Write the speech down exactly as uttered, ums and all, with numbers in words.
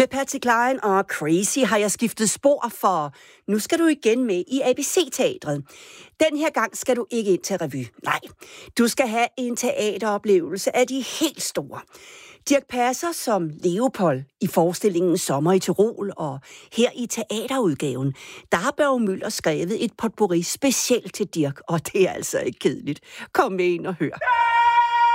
Med Patsy Cline og Crazy har jeg skiftet spor, for nu skal du igen med i A B C-teatret. Den her gang skal du ikke ind til revy. Nej, du skal have en teateroplevelse af de helt store. Dirch Passer som Leopold i forestillingen Sommer i Tyrol, og her i teaterudgaven, der har Børge Müller skrevet et potpourri specielt til Dirch, og det er altså ikke kedeligt. Kom med ind og hør.